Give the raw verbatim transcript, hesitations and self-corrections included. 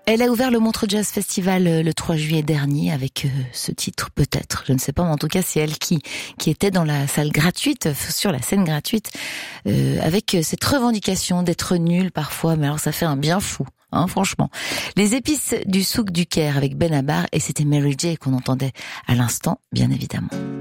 Elle a ouvert le Montreux Jazz Festival le trois juillet dernier avec euh, ce titre, peut-être, je ne sais pas, mais en tout cas c'est elle qui qui était dans la salle gratuite, sur la scène gratuite, euh, avec cette revendication d'être nulle parfois, mais alors ça fait un bien fou. Hein, franchement. Les épices du souk du Caire avec Benabar, et c'était Mary J qu'on entendait à l'instant, bien évidemment.